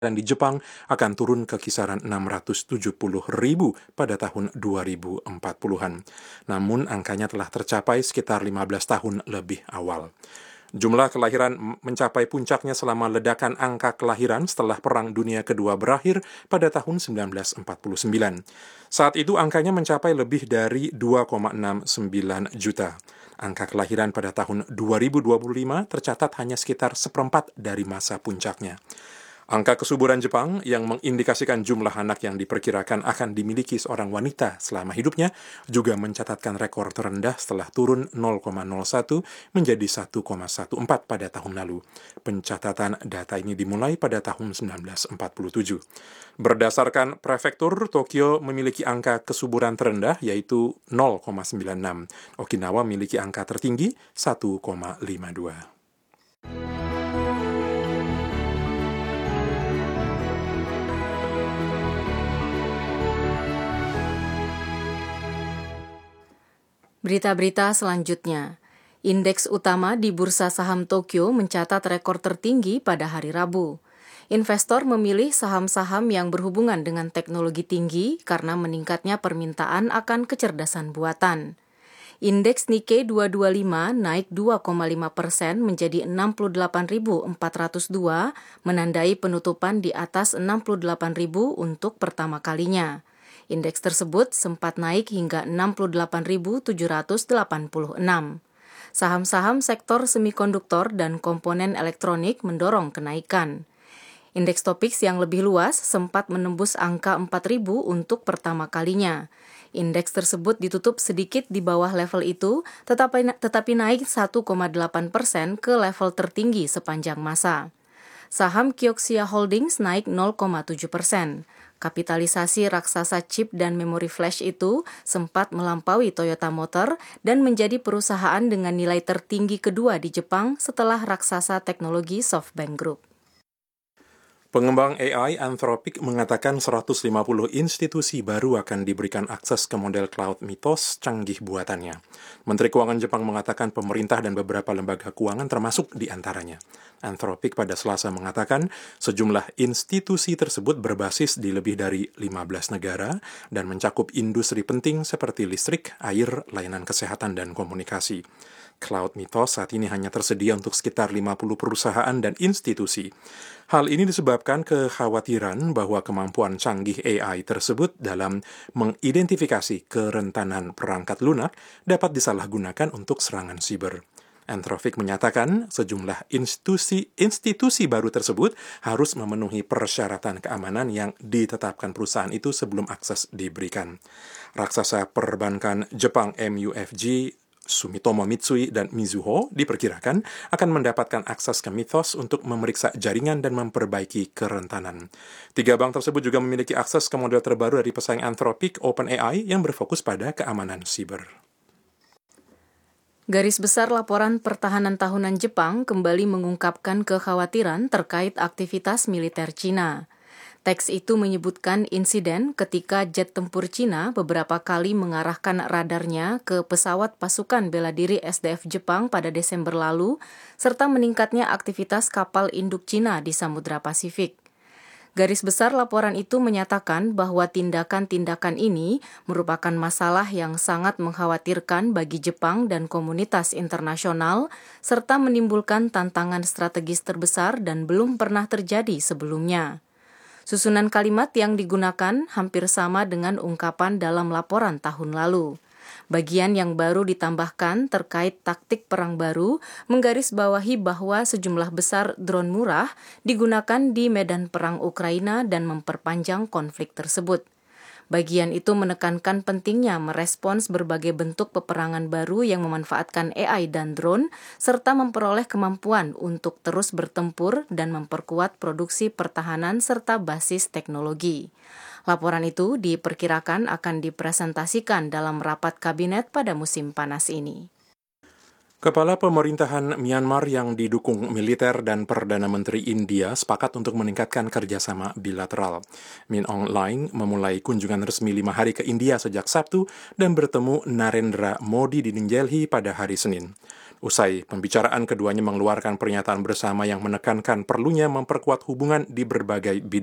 dan di Jepang akan turun ke kisaran 670.000 pada tahun 2040-an. Namun angkanya telah tercapai sekitar 15 tahun lebih awal. Jumlah kelahiran mencapai puncaknya selama ledakan angka kelahiran setelah Perang Dunia Kedua berakhir pada tahun 1949. Saat itu angkanya mencapai lebih dari 2,69 juta. Angka kelahiran pada tahun 2025 tercatat hanya sekitar seperempat dari masa puncaknya. Angka kesuburan Jepang yang mengindikasikan jumlah anak yang diperkirakan akan dimiliki seorang wanita selama hidupnya juga mencatatkan rekor terendah setelah turun 0,01 menjadi 1,14 pada tahun lalu. Pencatatan data ini dimulai pada tahun 1947. Berdasarkan prefektur, Tokyo memiliki angka kesuburan terendah yaitu 0,96. Okinawa memiliki angka tertinggi 1,52. Berita-berita selanjutnya. Indeks utama di Bursa Saham Tokyo mencatat rekor tertinggi pada hari Rabu. Investor memilih saham-saham yang berhubungan dengan teknologi tinggi karena meningkatnya permintaan akan kecerdasan buatan. Indeks Nikkei 225 naik 2,5% menjadi 68.402, menandai penutupan di atas 68.000 untuk pertama kalinya. Indeks tersebut sempat naik hingga 68.786. Saham-saham sektor semikonduktor dan komponen elektronik mendorong kenaikan. Indeks Topix yang lebih luas sempat menembus angka 4.000 untuk pertama kalinya. Indeks tersebut ditutup sedikit di bawah level itu, tetapi naik 1,8% ke level tertinggi sepanjang masa. Saham Kioxia Holdings naik 0,7%. Kapitalisasi raksasa chip dan memori flash itu sempat melampaui Toyota Motor dan menjadi perusahaan dengan nilai tertinggi kedua di Jepang setelah raksasa teknologi SoftBank Group. Pengembang AI Anthropic mengatakan 150 institusi baru akan diberikan akses ke model cloud Mythos canggih buatannya. Menteri Keuangan Jepang mengatakan pemerintah dan beberapa lembaga keuangan termasuk di antaranya. Anthropic pada Selasa mengatakan sejumlah institusi tersebut berbasis di lebih dari 15 negara dan mencakup industri penting seperti listrik, air, layanan kesehatan, dan komunikasi. Cloud Mythos saat ini hanya tersedia untuk sekitar 50 perusahaan dan institusi. Hal ini disebabkan kekhawatiran bahwa kemampuan canggih AI tersebut dalam mengidentifikasi kerentanan perangkat lunak dapat disalahgunakan untuk serangan siber. Anthropic menyatakan sejumlah institusi baru tersebut harus memenuhi persyaratan keamanan yang ditetapkan perusahaan itu sebelum akses diberikan. Raksasa perbankan Jepang MUFG, Sumitomo Mitsui dan Mizuho diperkirakan akan mendapatkan akses ke Mythos untuk memeriksa jaringan dan memperbaiki kerentanan. 3 bank tersebut juga memiliki akses ke model terbaru dari pesaing Anthropic, OpenAI, yang berfokus pada keamanan siber. Garis besar laporan pertahanan tahunan Jepang kembali mengungkapkan kekhawatiran terkait aktivitas militer Cina. Teks itu menyebutkan insiden ketika jet tempur Cina beberapa kali mengarahkan radarnya ke pesawat pasukan bela diri SDF Jepang pada Desember lalu, serta meningkatnya aktivitas kapal induk Cina di Samudra Pasifik. Garis besar laporan itu menyatakan bahwa tindakan-tindakan ini merupakan masalah yang sangat mengkhawatirkan bagi Jepang dan komunitas internasional, serta menimbulkan tantangan strategis terbesar dan belum pernah terjadi sebelumnya. Susunan kalimat yang digunakan hampir sama dengan ungkapan dalam laporan tahun lalu. Bagian yang baru ditambahkan terkait taktik perang baru menggarisbawahi bahwa sejumlah besar drone murah digunakan di medan perang Ukraina dan memperpanjang konflik tersebut. Bagian itu menekankan pentingnya merespons berbagai bentuk peperangan baru yang memanfaatkan AI dan drone, serta memperoleh kemampuan untuk terus bertempur dan memperkuat produksi pertahanan serta basis teknologi. Laporan itu diperkirakan akan dipresentasikan dalam rapat kabinet pada musim panas ini. Kepala pemerintahan Myanmar yang didukung militer dan Perdana Menteri India sepakat untuk meningkatkan kerjasama bilateral. Min Aung Hlaing memulai kunjungan resmi 5 hari ke India sejak Sabtu dan bertemu Narendra Modi di New Delhi pada hari Senin. Usai pembicaraan, keduanya mengeluarkan pernyataan bersama yang menekankan perlunya memperkuat hubungan di berbagai bidang.